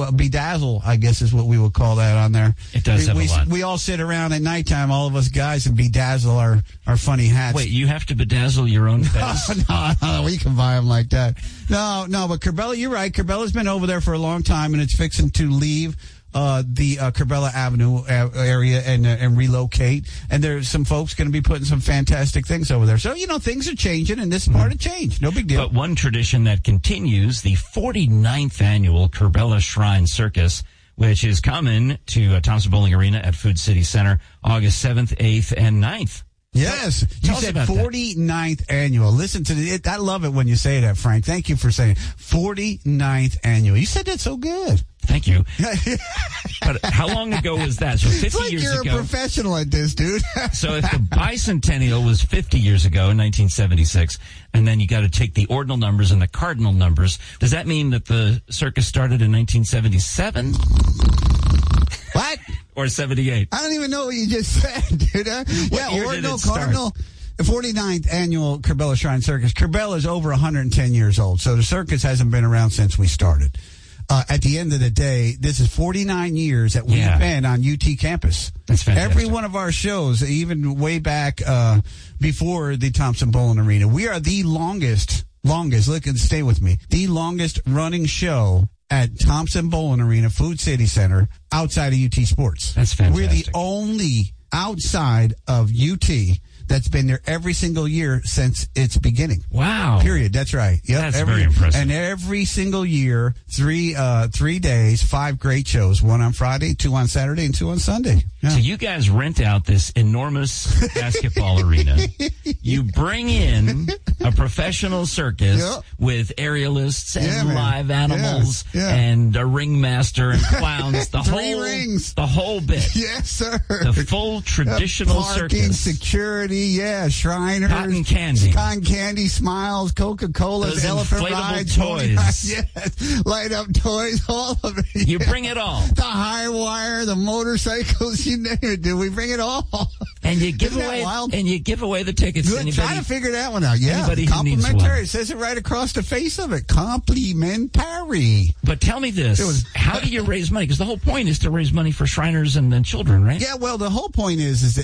bedazzle, I guess is what we would call that on there. It does have a lot. We all sit around at nighttime, all of us guys, and bedazzle our funny hats. Wait, you have to bedazzle your own face? No, we can buy them like that. No, but Curbella, you're right. Curbella's been over there for a long time, and it's fixing to leave the Curbella Avenue area and relocate. And there's some folks going to be putting some fantastic things over there. So, things are changing, and this is part of change. No big deal. But one tradition that continues, the 49th annual Curbella Shrine Circus, which is coming to Thompson Bowling Arena at Food City Center August 7th, 8th, and 9th. Yes. You said 49th annual. Listen to it. I love it when you say that, Frank. Thank you for saying 49th annual. You said that so good. Thank you. But how long ago was that? So 50 like years you're ago. You're a professional at this, dude. So if the bicentennial was 50 years ago in 1976, and then you got to take the ordinal numbers and the cardinal numbers, does that mean that the circus started in 1977? What? Or 78? I don't even know what you just said, dude. Yeah, ordinal, cardinal. The 49th annual Curbella Shrine Circus. Curbella is over 110 years old, so the circus hasn't been around since we started. At the end of the day, this is 49 years that we've been on UT campus. That's fantastic. Every one of our shows, even way back before the Thompson Bowling Arena, we are the longest, look and stay with me, the longest running show at Thompson Bowling Arena, Food City Center, outside of UT Sports. That's fantastic. We're the only outside of UT that's been there every single year since its beginning. Wow. Period. That's right. Yep. That's very impressive. And every single year, 3 days, 5 great shows. 1 on Friday, 2 on Saturday, and 2 on Sunday. Yeah. So you guys rent out this enormous basketball arena. You bring in a professional circus with aerialists and live animals and a ringmaster and clowns. The 3 rings. The whole bit. Yes, sir. The full traditional parking, circus. Security, Shriners. Cotton candy. Cotton candy, Smiles, Coca-Colas, those elephant inflatable rides. toys. Yes. Light up toys, all of it. You bring it all. The high wire, the motorcycles, you name it, dude. We bring it all. And you give away the tickets to anybody. Try to figure that one out. Yeah. Anybody who needs one. Complimentary. It says it right across the face of it. Complimentary. But tell me this. How do you raise money? Because the whole point is to raise money for Shriners and children, right? Yeah, well, the whole point is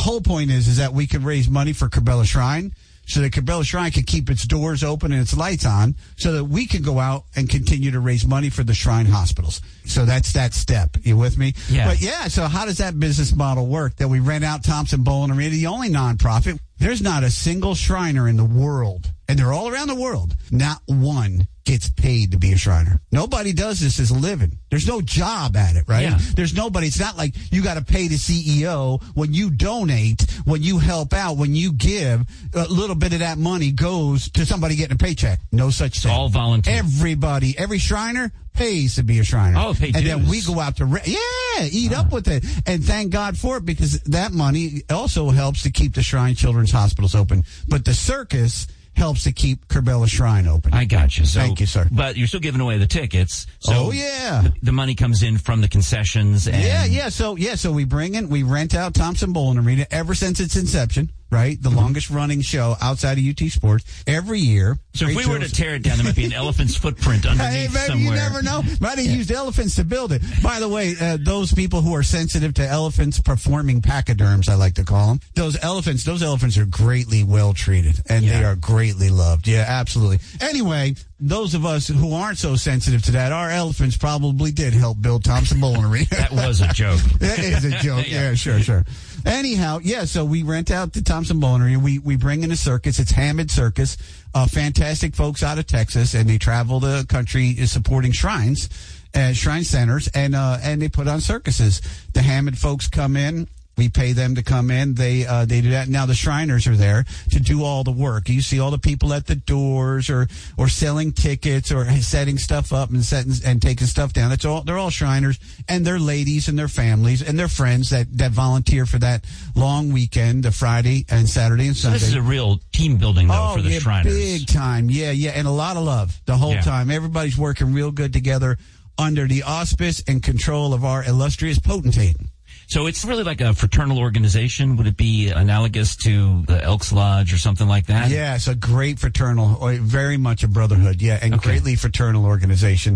that we can raise money for Curbella Shrine, so that Curbella Shrine can keep its doors open and its lights on, so that we can go out and continue to raise money for the Shrine hospitals. So that's that step. You with me? Yeah. But so how does that business model work? That we rent out Thompson Bowling Arena, the only nonprofit. There's not a single Shriner in the world, and they're all around the world, not one gets paid to be a Shriner. Nobody does this as a living. There's no job at it, right? Yeah. There's nobody. It's not like you got to pay the CEO. When you donate, when you help out, when you give, a little bit of that money goes to somebody getting a paycheck. No such thing. It's all volunteer. Every Shriner pays to be a Shriner. Oh, pay dues. And then we go out to, eat up with it. And thank God for it, because that money also helps to keep the Shrine Children's Hospitals open. But the circus helps to keep Curbella Shrine open. I got you. So, thank you, sir. But you're still giving away the tickets. So the money comes in from the concessions. And So we rent out Thompson Bowling Arena ever since its inception. Right? The longest running show outside of UT Sports every year. So if we were to tear it down, there might be an elephant's footprint underneath maybe somewhere. You never know. Might have used elephants to build it. By the way, those people who are sensitive to elephants performing pachyderms, I like to call them, those elephants are greatly well treated, and they are greatly loved. Yeah, absolutely. Anyway, those of us who aren't so sensitive to that, our elephants probably did help build Thompson Bowling Arena. That was a joke. That is a joke. Yeah, sure. Anyhow, so we rent out the Thompson Bowling Arena. We bring in a circus. It's Hammond Circus. Fantastic folks out of Texas, and they travel the country supporting shrines, shrine centers, and they put on circuses. The Hammond folks come in. We pay them to come in. They do that. Now the Shriners are there to do all the work. You see all the people at the doors or selling tickets or setting stuff up and taking stuff down. They're all Shriners, and their ladies and their families and their friends that volunteer for that long weekend, the Friday and Saturday and Sunday. So this is a real team building though for the Shriners. Big time. Yeah, and a lot of love the whole time. Everybody's working real good together under the auspice and control of our illustrious potentate. So it's really like a fraternal organization. Would it be analogous to the Elks Lodge or something like that? Yeah, it's a great fraternal, very much a brotherhood, and greatly fraternal organization.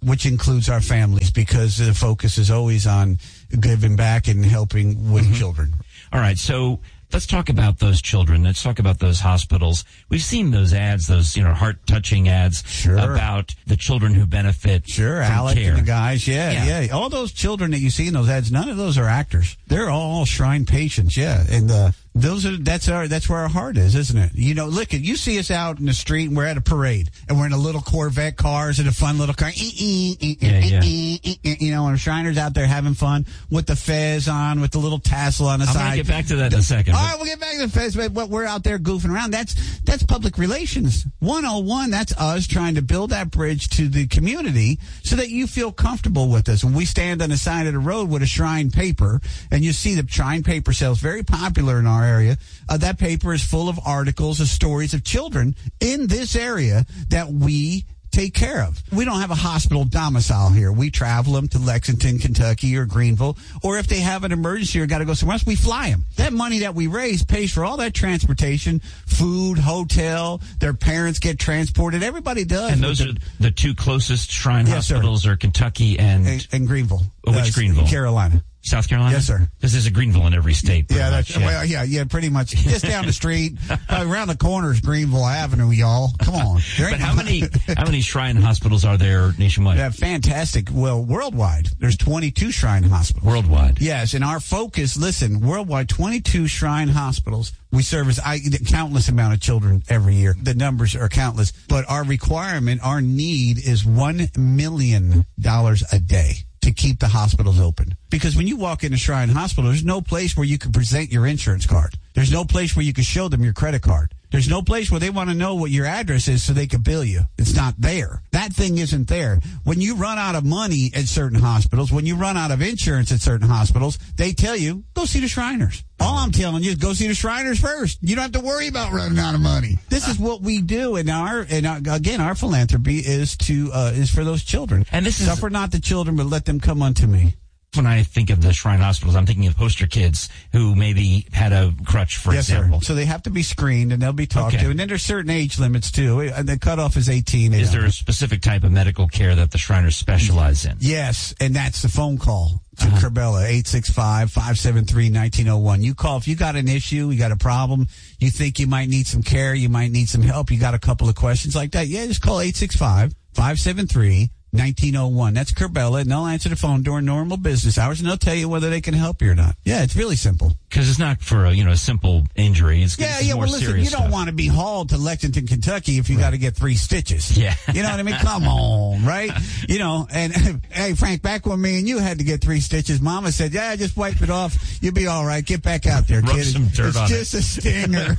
which includes our families, because the focus is always on giving back and helping with children. All right, so let's talk about those children. Let's talk about those hospitals. We've seen those ads, those heart-touching ads about the children who benefit from Alec care. And the guys, yeah. All those children that you see in those ads, none of those are actors. They're all Shrine patients, and that's where our heart is, isn't it? Look, you see us out in the street and we're at a parade and we're in a little Corvette cars and a fun little car, and Shriners out there having fun with the fez on, with the little tassel on the side. I'm going to get back to that in a second. All right, we'll get back to the fez, but we're out there goofing around. That's public relations 101. That's us trying to build that bridge to the community so that you feel comfortable with us. When we stand on the side of the road with a Shrine paper, and you see the Shrine paper sales very popular in our area. That paper is full of articles of stories of children in this area that we take care of. We don't have a hospital domicile here. We travel them to Lexington, Kentucky, or Greenville, or if they have an emergency or got to go somewhere else, we fly them. That money that we raise pays for all that transportation, food, hotel, their parents get transported. Everybody does. And those are the two closest Shrine hospitals are Kentucky and Greenville. Which Greenville? Carolina. South Carolina? Yes, sir. Because there's a Greenville in every state. Pretty much. Just down the street, around the corner is Greenville Avenue, y'all. Come on. But how many Shrine hospitals are there nationwide? Yeah, fantastic. Well, worldwide, there's 22 Shrine hospitals. Worldwide? Yes, and our focus, worldwide, 22 Shrine hospitals. We service countless amount of children every year. The numbers are countless, but our requirement, our need is $1 million a day to keep the hospitals open. Because when you walk into Shrine Hospital, there's no place where you can present your insurance card. There's no place where you can show them your credit card. There's no place where they want to know what your address is so they can bill you. It's not there. That thing isn't there. When you run out of money at certain hospitals, when you run out of insurance at certain hospitals, they tell you, go see the Shriners. All I'm telling you is go see the Shriners first. You don't have to worry about running out of money. This is what we do, and our philanthropy is for those children. And this is suffer not the children, but let them come unto me. When I think of the Shrine hospitals, I'm thinking of poster kids who maybe had a crutch, for example. Sir. So they have to be screened and they'll be talked to. And then there's certain age limits too. The cutoff is 18. Is there a specific type of medical care that the Shriners specialize in? Yes, and that's the phone call to Curbella, 865-573-1901. You call if you got an issue, you got a problem, you think you might need some care, you might need some help, you got a couple of questions like that. Yeah, just call 865-573-1901. That's Curbella, and they'll answer the phone during normal business hours, and they'll tell you whether they can help you or not. Yeah, it's really simple. Because it's not for a simple injury. It's more listen, serious you don't want to be hauled to Lexington, Kentucky if you got to get 3 stitches. Yeah. You know what I mean? Come on, right? And hey, Frank, back when me and you had to get 3 stitches, Mama said, yeah, just wipe it off. You'll be all right. Get back out there, kid. Rub some dirt on it. It's just a stinger,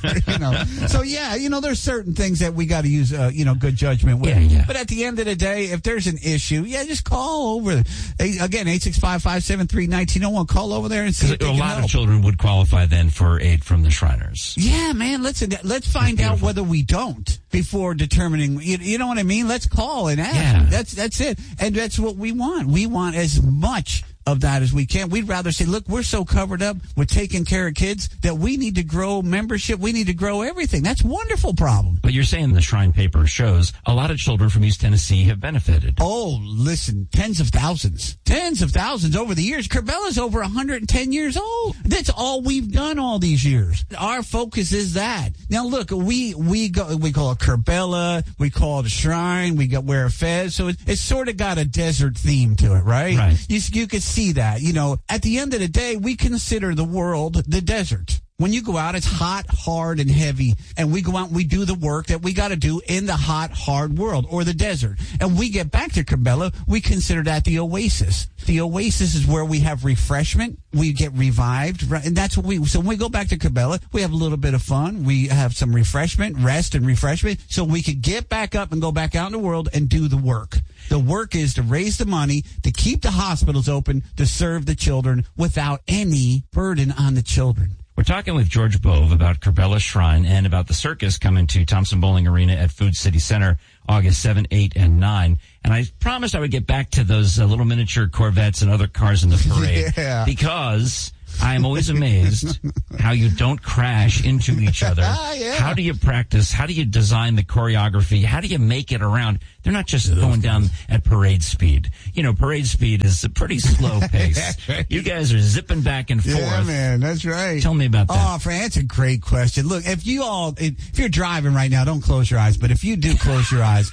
So, there's certain things that we got to use, good judgment with. Yeah. But at the end of the day, if there's an issue, just call over. Again, 865-573-1901. Call over there and see if they can help. A lot of children would qualify then for aid from the Shriners. Yeah, man. Let's find out whether we don't before determining. You know what I mean? Let's call and ask. Yeah. That's it, and that's what we want. We want as much of that as we can. We'd rather say, look, we're so covered up with taking care of kids that we need to grow membership. We need to grow everything. That's a wonderful problem. But you're saying the Shrine paper shows a lot of children from East Tennessee have benefited. Oh, listen, tens of thousands over the years. Curbella's over 110 years old. That's all we've done all these years. Our focus is that. Now, look, we call it Curbella, we call it a Shrine, we wear a fez, so it's sort of got a desert theme to it, right? Right. You could see that. At the end of the day, we consider the world the desert. When you go out, it's hot, hard, and heavy, and we go out and we do the work that we got to do in the hot, hard world, or the desert. And we get back to Curbella, we consider that the oasis. The oasis is where we have refreshment, we get revived, right? And that's what so when we go back to Curbella, we have a little bit of fun, we have some refreshment, rest and refreshment, so we could get back up and go back out in the world and do the work. The work is to raise the money, to keep the hospitals open, to serve the children without any burden on the children. We're talking with George Bove about Curbella Shrine and about the circus coming to Thompson Bowling Arena at Food City Center August 7, 8, and 9. And I promised I would get back to those little miniature Corvettes and other cars in the parade. Yeah. Because I am always amazed how you don't crash into each other. Yeah. How do you practice? How do you design the choreography? How do you make it around? They're not just going down at parade speed. You know, parade speed is a pretty slow pace. Right. You guys are zipping back and forth. Yeah, man, that's right. Tell me about that. Oh, Fran, that's a great question. Look, if you're driving right now, don't close your eyes. But if you do close your eyes,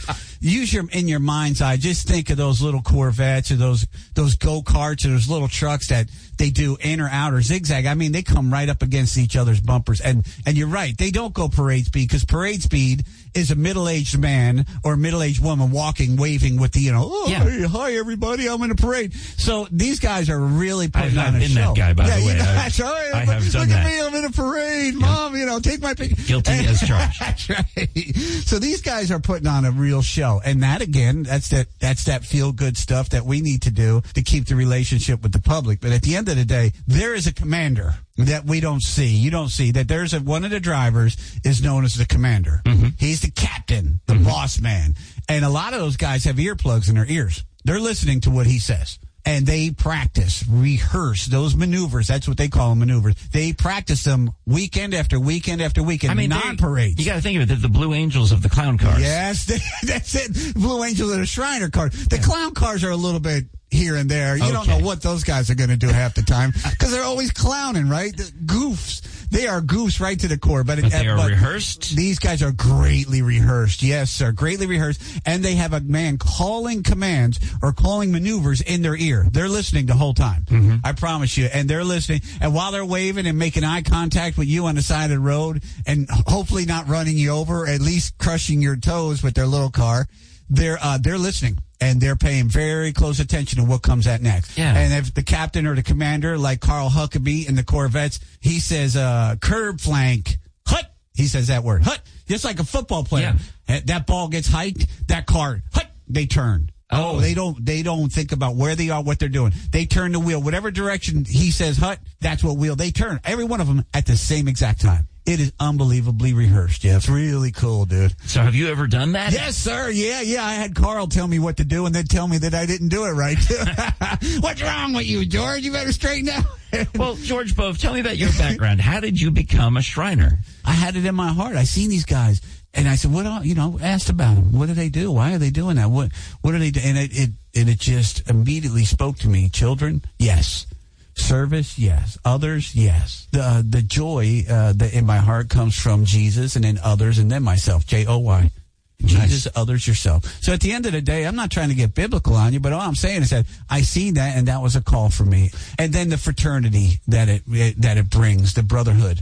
in your mind's eye, just think of those little Corvettes or those go-karts or those little trucks that they do in or out or zigzag. I mean, they come right up against each other's bumpers. And you're right. They don't go parade speed, because parade speed is a middle-aged man or middle-aged woman walking, waving with the, hey, hi, everybody, I'm in a parade. So these guys are really putting on a show. I've been that guy, by the way. That's right. I have done Look that. at me, I'm in a parade. Mom, take my picture. Guilty as charged. That's right. So these guys are putting on a real show. And that, again, that's that feel-good stuff that we need to do to keep the relationship with the public. But at the end of the day, there is a commander that we don't see. You don't see that there's one of the drivers is known as the commander. Mm-hmm. He's the captain, the boss man. And a lot of those guys have earplugs in their ears. They're listening to what he says. And they practice, rehearse those maneuvers. That's what they call them, maneuvers. They practice them weekend after weekend after weekend. I mean, non-parades. You got to think of it. They're the Blue Angels of the clown cars. Yes, that's it. Blue Angels of the Shriner cars. The clown cars are a little bit here and there. You don't know what those guys are going to do half the time, because they're always clowning, right? The goofs. They are goofs right to the core. But they are rehearsed? These guys are greatly rehearsed. Yes, sir. Greatly rehearsed. And they have a man calling commands or calling maneuvers in their ear. They're listening the whole time. Mm-hmm. I promise you. And they're listening. And while they're waving and making eye contact with you on the side of the road and hopefully not running you over, at least crushing your toes with their little car, they're listening. And they're paying very close attention to what comes at next. Yeah. And if the captain or the commander, like Carl Huckabee in the Corvettes, he says, curb flank, hut. He says that word, hut. Just like a football player. Yeah. That ball gets hiked, that car, hut, they turn. Oh, they don't think about where they are, what they're doing. They turn the wheel. Whatever direction he says hut, that's what wheel they turn. Every one of them at the same exact time. It is unbelievably rehearsed. Yeah, it's really cool, dude. So have you ever done that? Yes, sir. Yeah. I had Carl tell me what to do and then tell me that I didn't do it right. What's wrong with you, George? You better straighten out. Well, George Bove, tell me about your background. How did you become a Shriner? I had it in my heart. I seen these guys. And I said, asked about them. What do they do? Why are they doing that? What are they doing? And it just immediately spoke to me. Children? Yes. Service, yes. Others, yes. The joy that in my heart comes from Jesus, and then others, and then myself. Joy. Jesus, others, yourself. So at the end of the day, I'm not trying to get biblical on you, but all I'm saying is that I seen that, and that was a call for me. And then the fraternity that it brings, the brotherhood,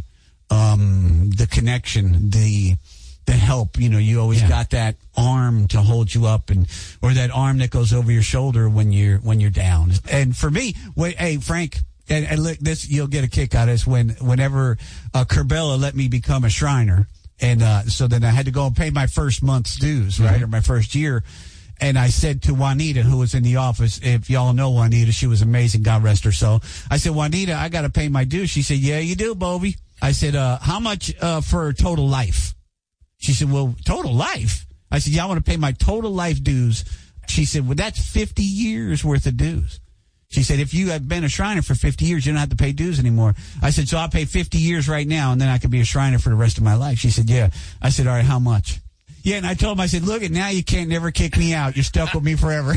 the connection, the help. You always got that arm to hold you up, or that arm that goes over your shoulder when you're down. And for me, hey Frank, and look, this you'll get a kick out of this. Whenever Curbella let me become a Shriner, and so then I had to go and pay my first month's dues, right, or my first year. And I said to Juanita, who was in the office, if y'all know Juanita, she was amazing, God rest her soul. I said, Juanita, I got to pay my dues. She said, yeah, you do, Bovie. I said, how much for total life? She said, well, total life? I said, yeah, I want to pay my total life dues. She said, well, that's 50 years worth of dues. She said, if you have been a Shriner for 50 years, you don't have to pay dues anymore. I said, so I'll pay 50 years right now, and then I could be a Shriner for the rest of my life. She said, yeah. I said, all right, how much? Yeah, and I told him, I said, look, now you can't never kick me out. You're stuck with me forever.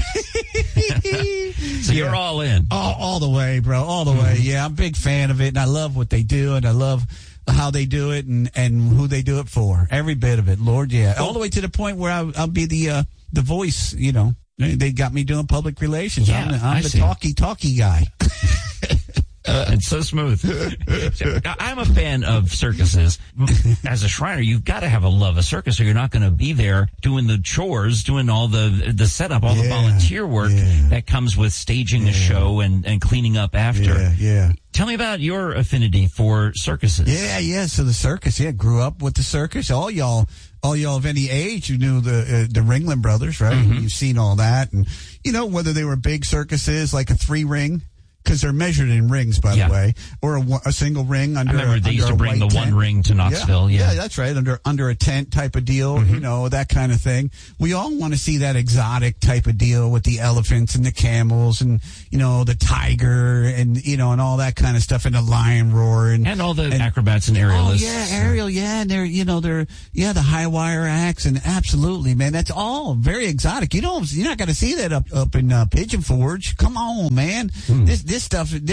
So you're all in. All the way, bro, all the way. Yeah, I'm a big fan of it, and I love what they do, and I love how they do it and who they do it for. Every bit of it, Lord, yeah. All the way to the point where I'll be the voice, They got me doing public relations. Yeah, I'm the talky guy. It's so smooth. So, I'm a fan of circuses. As a Shriner, you've got to have a love of circus, or you're not going to be there doing the chores, doing all the setup, all the volunteer work that comes with staging a show and cleaning up after. Yeah. Tell me about your affinity for circuses. Yeah. So the circus, grew up with the circus. All y'all of any age who knew the Ringling Brothers, right? Mm-hmm. You've seen all that. And, whether they were big circuses like a 3-ring, because they're measured in rings, by the way, or a single ring under. I remember they used to bring the one ring to Knoxville. Yeah, that's right, under a tent type of deal, that kind of thing. We all want to see that exotic type of deal with the elephants and the camels and the tiger and and all that kind of stuff, and the lion roar and all the acrobats and aerialists. Oh yeah, aerial, and they're the high wire acts, and absolutely, man, that's all very exotic. You're not going to see that up in Pigeon Forge. Come on, man. This stuff, we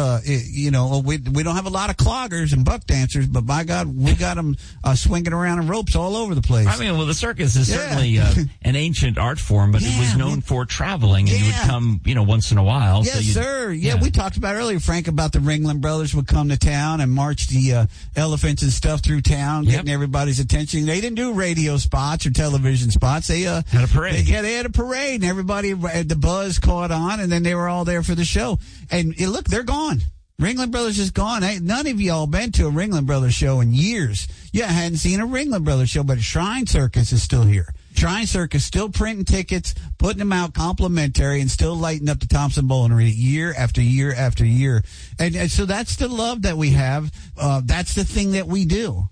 don't have a lot of cloggers and buck dancers, but by God, we got them swinging around in ropes all over the place. I mean, well, the circus is certainly an ancient art form, but it was known for traveling, and you would come, once in a while. Yes, sir. Yeah, we talked about earlier, Frank, about the Ringling Brothers would come to town and march the elephants and stuff through town, getting everybody's attention. They didn't do radio spots or television spots. They had a parade. They had a parade, and everybody, the buzz caught on, and then they were all there for the show. And look, they're gone. Ringling Brothers is gone. None of y'all been to a Ringling Brothers show in years. Yeah, I hadn't seen a Ringling Brothers show, but Shrine Circus is still here. Shrine Circus still printing tickets, putting them out complimentary, and still lighting up the Thompson Bowling Arena year after year after year. And so that's the love that we have. That's the thing that we do.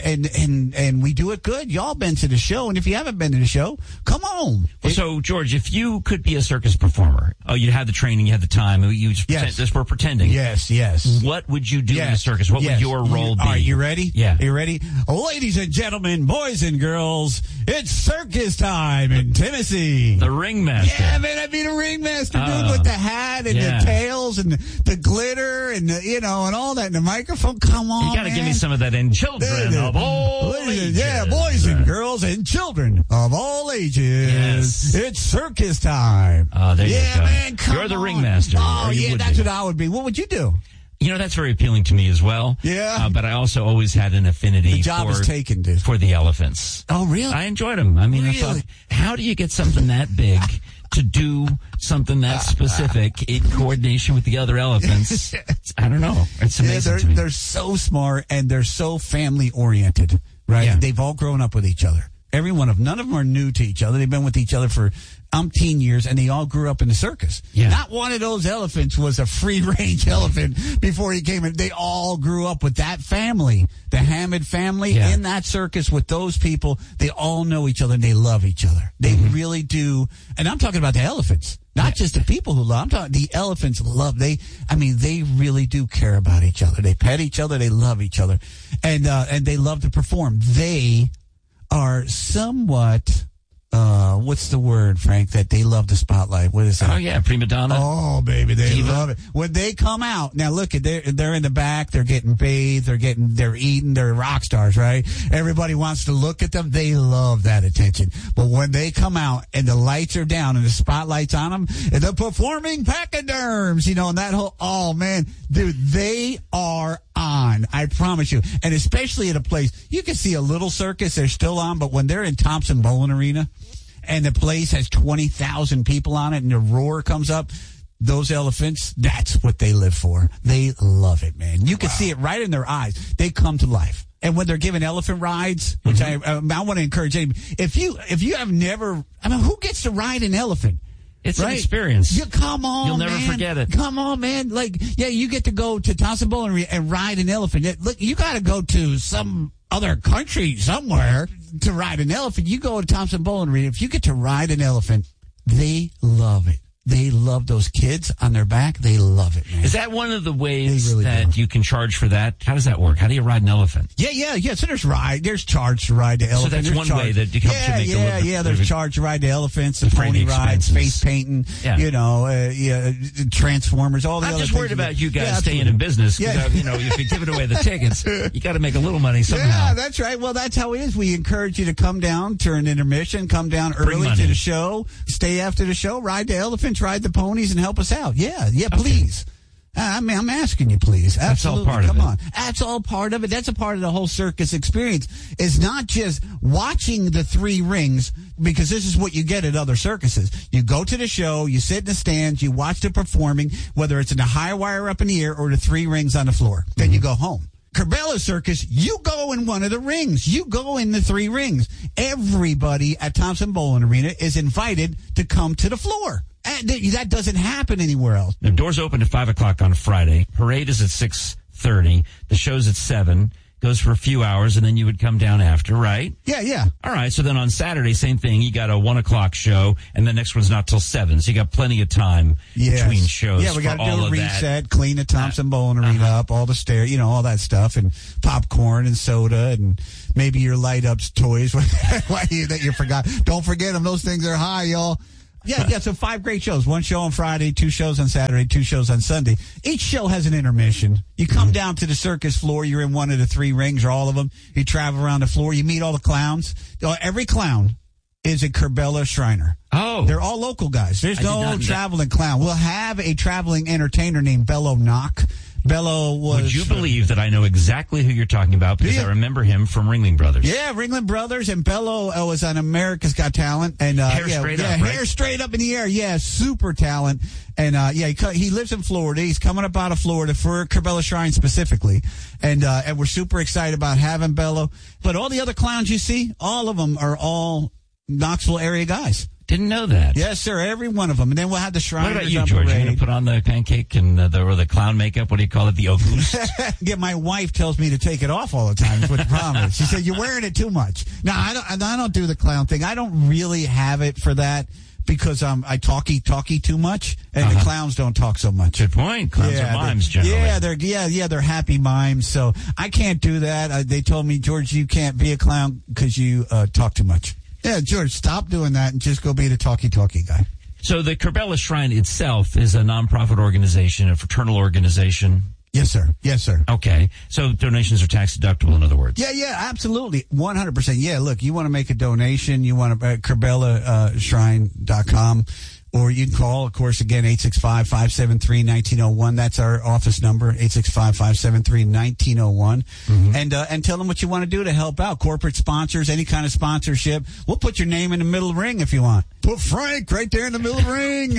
And we do it good. Y'all been to the show, and if you haven't been to the show, come on. So, George, if you could be a circus performer, you had the training, you had the time, you just were pretending. Yes. What would you do in a circus? What would your role be? All right, you ready? Yeah. You ready? Ladies and gentlemen, boys and girls, it's circus time in Tennessee. The ringmaster. Yeah, man, I'd be the ringmaster, dude, with the hat and the tails and the glitter and and all that, and the microphone. Come on, you got to give me some of that in children. Of all ages. Yeah, boys and girls and children of all ages. Yes. It's circus time. Oh, there you go. Man, come You're the on. ringmaster. Oh, yeah, that's what I would be. What would you do? That's very appealing to me as well. Yeah. But I also always had an affinity the job is taken, dude. For the elephants. Oh, really? I enjoyed them. I mean, really? I thought, how do you get something that big to do something that specific in coordination with the other elephants? I don't know. It's amazing to me. They're so smart, and they're so family-oriented, right? Yeah. They've all grown up with each other. None of them are new to each other. They've been with each other for umpteen years, and they all grew up in the circus. Yeah. Not one of those elephants was a free-range elephant before he came in. They all grew up with that family, the Hammond family, in that circus with those people. They all know each other, and they love each other. They really do. And I'm talking about the elephants. Not just the people who love. I'm talking the elephants love. They really do care about each other. They pet each other. They love each other, and they love to perform. They are somewhat. What's the word, Frank? That they love the spotlight. What is that? Oh yeah, prima donna. Oh baby, they love it when they come out. Now look, they're in the back. They're getting bathed. They're eating. They're rock stars, right? Everybody wants to look at them. They love that attention. But when they come out and the lights are down and the spotlight's on them, and the performing pachyderms, and that whole, oh man, dude, they are on. I promise you. And especially at a place, you can see a little circus, they're still on, but when they're in Thompson Bowling Arena and the place has 20,000 people on it and the roar comes up, those elephants, that's what they live for. They love it, man. You can see it right in their eyes. They come to life. And when they're giving elephant rides, which I want to encourage anybody, if you have never, who gets to ride an elephant? It's an experience. Come on, you'll never forget it. Come on, man. You get to go to Thompson Bowling Arena and ride an elephant. Look, you got to go to some other country somewhere to ride an elephant. You go to Thompson Bowling Arena. If you get to ride an elephant, they love it. They love those kids on their back. They love it, man. Is that one of the ways that you can charge for that? How does that work? How do you ride an elephant? Yeah. So there's charge to ride the elephant. So that's one way that you come to make there's charge to ride the elephants, the pony rides, face painting, Transformers, all the other things. I'm just worried about you guys staying in business. If you're giving away the tickets, you got to make a little money somehow. Yeah, that's right. Well, that's how it is. We encourage you to come down during intermission, come down early to the show, stay after the show, ride the elephants, ride the ponies, and help us out. Yeah, please. I'm asking you, please. Absolutely. That's all part of it. Come on. That's all part of it. That's a part of the whole circus experience. It's not just watching the three rings, because this is what you get at other circuses. You go to the show, you sit in the stands, you watch the performing, whether it's in the high wire up in the air or the three rings on the floor. Then you go home. Cabela Circus, you go in one of the rings. You go in the three rings. Everybody at Thompson Bowling Arena is invited to come to the floor. That doesn't happen anywhere else. The doors open at 5 o'clock on Friday. Parade is at 6:30. The show's at 7. Goes for a few hours, and then you would come down after, right? Yeah. All right, so then on Saturday, same thing. You got a 1 o'clock show, and the next one's not till 7, so you got plenty of time between shows. Yeah, we got to do a reset, that. Clean the Thompson Bowling Arena up, all the stairs, all that stuff, and popcorn and soda, and maybe your light-up toys that you forgot. Don't forget them. Those things are high, y'all. Yeah, so 5 great shows. 1 show on Friday, 2 shows on Saturday, 2 shows on Sunday. Each show has an intermission. You come down to the circus floor. You're in one of the 3 rings or all of them. You travel around the floor. You meet all the clowns. Every clown is a Kerbella Shriner. Oh. They're all local guys. There's no traveling clown. We'll have a traveling entertainer named Bello Knock. Bello was... Would you believe that I know exactly who you're talking about because I remember him from Ringling Brothers? Yeah, Ringling Brothers, and Bello was on America's Got Talent. And, hair straight up, right? Hair straight up in the air. Yeah, super talent. And, he lives in Florida. He's coming up out of Florida for Kerbella Shrine specifically. And we're super excited about having Bello. But all the other clowns you see, all of them are all Knoxville area guys. Didn't know that. Yes, sir. Every one of them. And then we'll have the Shriners. What about you, George? Are you going to put on the pancake and the clown makeup? What do you call it? The Auguste? Yeah, my wife tells me to take it off all the time. Is what the problem is. She said, you're wearing it too much. No, I don't do the clown thing. I don't really have it for that because I talky too much, and the clowns don't talk so much. Good point. Clowns are mimes generally. They're happy mimes. So I can't do that. They told me, George, you can't be a clown because you talk too much. Yeah, George, stop doing that and just go be the talky guy. So the Kerbella Shrine itself is a nonprofit organization, a fraternal organization. Yes, sir. Okay. So donations are tax deductible, in other words. Yeah, absolutely. 100%. Yeah, look, you want to make a donation, you want to KerbellaShrine.com. Or you can call, of course, again, 865-573-1901. That's our office number, 865-573-1901. And tell them what you want to do to help out. Corporate sponsors, any kind of sponsorship. We'll put your name in the middle of the ring if you want. Put Frank right there in the middle of the ring.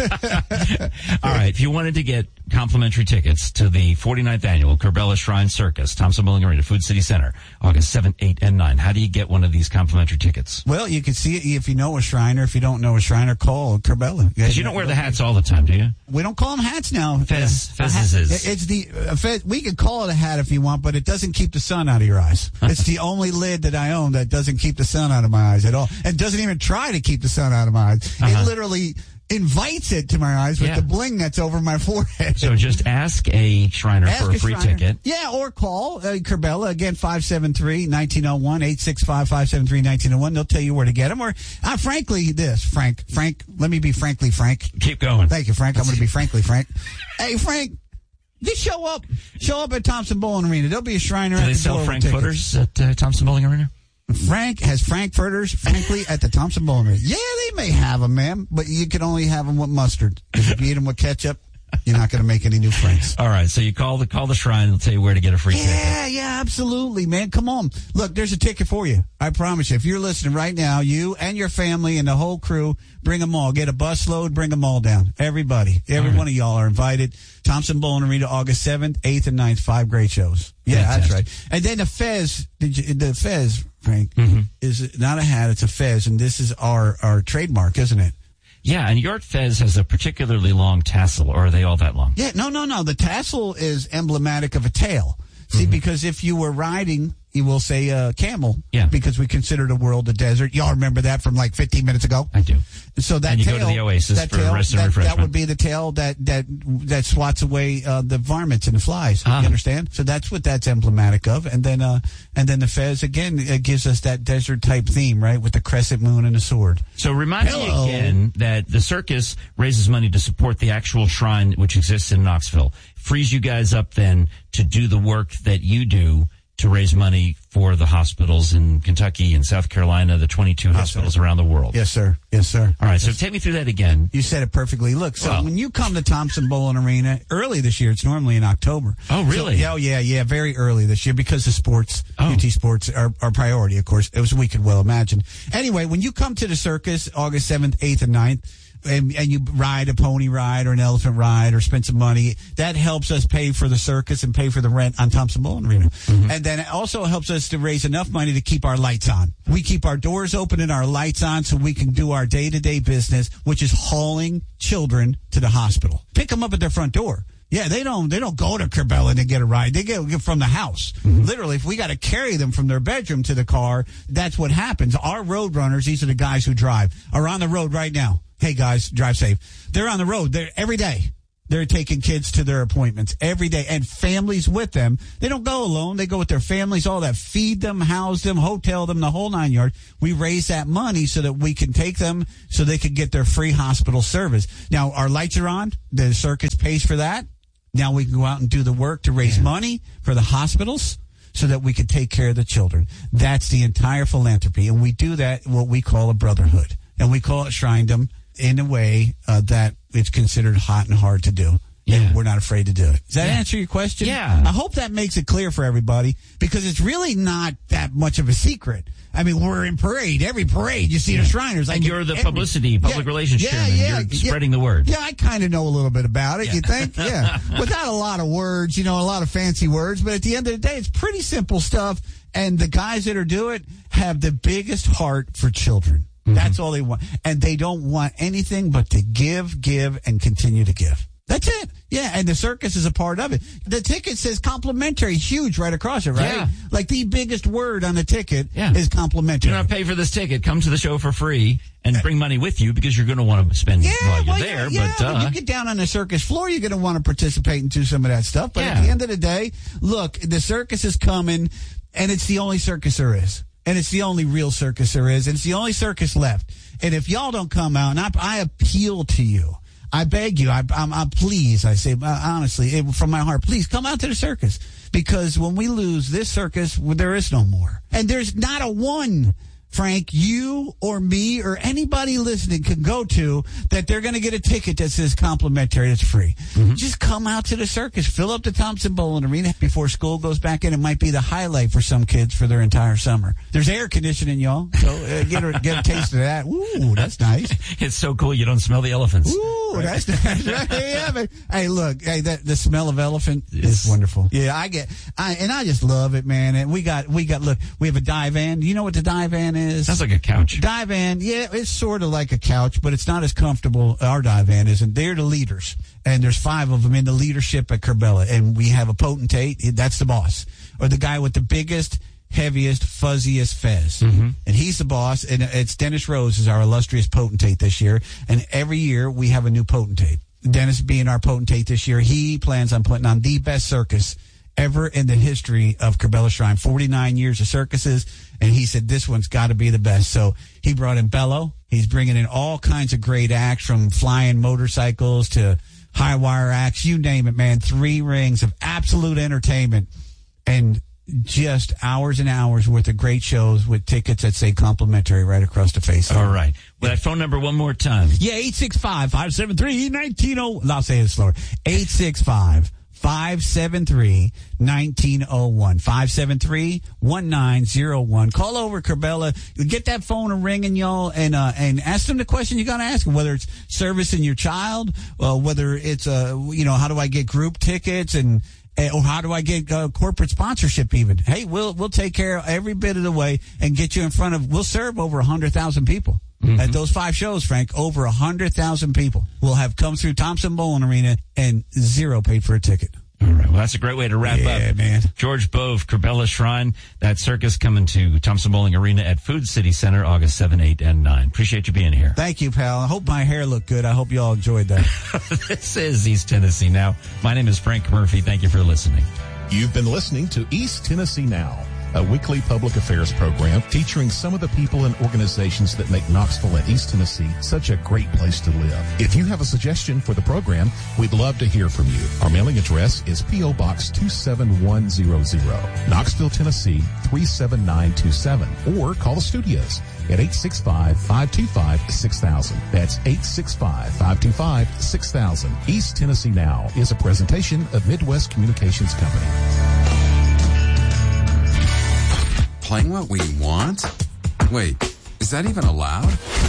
All right. If you wanted to get complimentary tickets to the 49th annual Kerbella Shrine Circus, Thompson Bowling Arena, Food City Center, August 7, 8, and 9. How do you get one of these complimentary tickets? Well, you can see it if you know a Shriner. If you don't know a Shriner, call Kerbella. Because you don't wear the hats all the time, do you? We don't call them hats now. Fez is. It's the fez. We could call it a hat if you want, but it doesn't keep the sun out of your eyes. It's the only lid that I own that doesn't keep the sun out of my eyes at all, and doesn't even try to keep the sun out of my eyes. It literally invites it to my eyes with the bling that's over my forehead. So just ask a Shriner for a free ticket. Yeah, or call Kerbella, again, 573-1901, 865-573-1901. They'll tell you where to get them. Or, Frank, let me be frankly Frank. Keep going. Thank you, Frank. I'm going to be frankly Frank. Hey, Frank, just show up at Thompson Bowling Arena. There'll be a Shriner at the door. Do they sell Frankfurters at Thompson Bowling Arena? Frank has Frankfurters, frankly, at the Thompson Bowling Arena. Yeah, they may have them, man, but you can only have them with mustard. Because if you eat them with ketchup, you're not going to make any new friends. All right, so you call the Shrine. They'll tell you where to get a free ticket. Yeah, absolutely, man. Come on. Look, there's a ticket for you. I promise you. If you're listening right now, you and your family and the whole crew, bring them all. Get a busload, bring them all down. Everybody. Every one of y'all are invited. Thompson Bowling Arena, August 7th, 8th, and 9th. 5 great shows. Yeah, fantastic. That's right. And then the Fez, Frank, is not a hat. It's a Fez, and this is our trademark, isn't it? Yeah, and your Fez has a particularly long tassel, or are they all that long? Yeah, no. The tassel is emblematic of a tail. See, because if you were riding, you will say camel. Yeah. Because we consider the world a desert. Y'all remember that from like 15 minutes ago? I do. So that and you tail, go to the Oasis for rest and refreshment. That would be the tail that swats away the varmints and the flies. You understand? So that's what that's emblematic of. And then the Fez again gives us that desert type theme, right, with the crescent moon and the sword. So remind me again that the circus raises money to support the actual shrine which exists in Knoxville. Frees you guys up then to do the work that you do to raise money for the hospitals in Kentucky and South Carolina, the 22 hospitals around the world. Yes, sir. All right, so take me through that again. You said it perfectly. Look, when you come to Thompson Bowling Arena, early this year, it's normally in October. Oh, really? So, yeah, very early this year because the sports, UT sports, are priority, of course, as we could well imagine. Anyway, when you come to the circus, August 7th, 8th, and 9th, and you ride a pony ride or an elephant ride or spend some money, that helps us pay for the circus and pay for the rent on Thompson Bowling Arena. Mm-hmm. And then it also helps us to raise enough money to keep our lights on. We keep our doors open and our lights on so we can do our day-to-day business, which is hauling children to the hospital. Pick them up at their front door. Yeah, they don't go to Kerbella to get a ride. They get from the house. Mm-hmm. Literally, if we got to carry them from their bedroom to the car, that's what happens. Our road runners, these are the guys who drive, are on the road right now. Hey, guys, drive safe. They're on the road. They're every day. They're taking kids to their appointments every day, and families with them. They don't go alone. They go with their families, all that. Feed them, house them, hotel them, the whole 9 yards. We raise that money so that we can take them so they can get their free hospital service. Now, our lights are on. The circus pays for that. Now we can go out and do the work to raise money for the hospitals so that we can take care of the children. That's the entire philanthropy. And we do that what we call a brotherhood. And we call it Shrindom in a way that it's considered hot and hard to do. Yeah. And we're not afraid to do it. Does that answer your question? Yeah. I hope that makes it clear for everybody because it's really not that much of a secret. I mean, we're in parade. Every parade, you see the Shriners. And you're the public relations chairman. You're spreading the word. Yeah, I kind of know a little bit about it, you think? Yeah. Without a lot of words, a lot of fancy words. But at the end of the day, it's pretty simple stuff. And the guys that are doing it have the biggest heart for children. Mm-hmm. That's all they want. And they don't want anything but to give, and continue to give. That's it. Yeah, and the circus is a part of it. The ticket says complimentary, huge right across it, right? Yeah. Like the biggest word on the ticket is complimentary. Do not pay for this ticket. Come to the show for free and bring money with you because you're going to want to spend while you're there. Yeah, when you get down on the circus floor, you're going to want to participate and do some of that stuff. But at the end of the day, look, the circus is coming, and it's the only circus there is. And it's the only real circus there is. And it's the only circus left. And if y'all don't come out, and I appeal to you, I beg you, I'm please, I say, honestly, from my heart, please come out to the circus. Because when we lose this circus, there is no more. And there's not a one, Frank, you or me or anybody listening can go to that they're going to get a ticket that says complimentary. It's free. Mm-hmm. Just come out to the circus. Fill up the Thompson Bowling Arena before school goes back in. It might be the highlight for some kids for their entire summer. There's air conditioning, y'all. So get a taste of that. Ooh, that's nice. It's so cool you don't smell the elephants. Ooh, that's nice. Yeah, but, hey, look, the smell of elephant is wonderful. Yeah, I just love it, man. And we got look, we have a divan. Do you know what the divan is? Sounds like a couch. Divan, yeah, it's sort of like a couch, but it's not as comfortable. Our divan isn't. They're the leaders, and there's 5 of them in the leadership at Kerbella, and we have a potentate. That's the boss, or the guy with the biggest, heaviest, fuzziest fez, and he's the boss. And it's Dennis Rose is our illustrious potentate this year, and every year we have a new potentate. Dennis being our potentate this year, he plans on putting on the best circus ever in the history of Kerbella Shrine. 49 years of circuses, and he said this one's got to be the best. So he brought in Bello. He's bringing in all kinds of great acts, from flying motorcycles to high wire acts, you name it, man. 3 rings of absolute entertainment and just hours and hours worth of great shows with tickets that say complimentary right across the face. All right. Well, that phone number one more time. Yeah, 865-573-1901. I'll say it slower. 865-573-1901. 573-1901. Call over Kerbella. Get that phone a ringing, y'all, and ask them the question you got to ask them, whether it's servicing your child, whether it's how do I get group tickets, or how do I get corporate sponsorship even. Hey, we'll take care of every bit of the way and get you in front of, we'll serve over 100,000 people. Mm-hmm. At those 5 shows, Frank, over 100,000 people will have come through Thompson Bowling Arena and 0 paid for a ticket. All right. Well, that's a great way to wrap up. Yeah, man. George Bove, Kerbella Shrine, that circus coming to Thompson Bowling Arena at Food City Center, August 7, 8, and 9. Appreciate you being here. Thank you, pal. I hope my hair looked good. I hope you all enjoyed that. This is East Tennessee Now. My name is Frank Murphy. Thank you for listening. You've been listening to East Tennessee Now, a weekly public affairs program featuring some of the people and organizations that make Knoxville and East Tennessee such a great place to live. If you have a suggestion for the program, we'd love to hear from you. Our mailing address is P.O. Box 27100, Knoxville, Tennessee 37927, or call the studios at 865-525-6000. That's 865-525-6000. East Tennessee Now is a presentation of Midwest Communications Company. Playing what we want? Wait, is that even allowed?